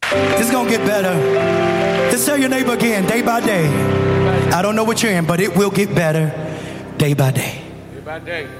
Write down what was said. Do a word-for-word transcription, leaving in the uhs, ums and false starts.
It's gonna get better. Just tell your neighbor again, day by day. I don't know what you're in, but it will get better day by day. Day by day.